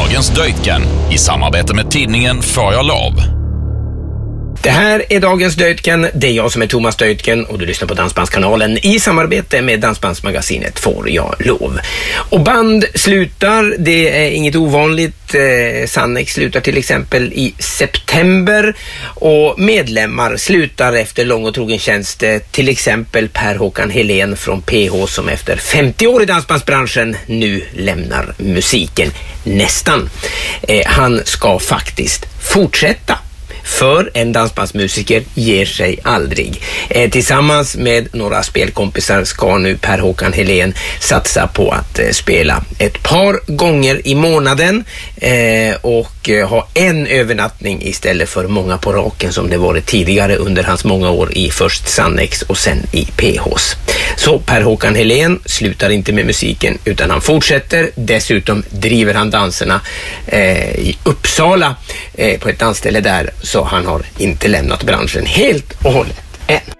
Dagens Döjtgen i samarbete med tidningen Får jag lov. Det här är Dagens Döjtgen, det är jag som är Thomas Döjtgen och du lyssnar på Dansbandskanalen i samarbete med Dansbandsmagasinet Får jag lov. Och band slutar, det är inget ovanligt. Sannex slutar till exempel i september och medlemmar slutar efter lång och trogen tjänst. Till exempel Per-Håkan Helén från PH som efter 50 år i dansbandsbranschen nu lämnar musiken nästan. Han ska faktiskt fortsätta. För en dansbandsmusiker ger sig aldrig. Tillsammans med några spelkompisar ska nu Per-Håkan Helén satsa på att spela ett par gånger i månaden och ha en övernattning istället för många på raken som det varit tidigare under hans många år i först Sannex och sen i PHs. Så Per-Håkan Helén slutar inte med musiken utan han fortsätter. Dessutom driver han danserna i Uppsala på ett dansställe där, så han har inte lämnat branschen helt och hållet än.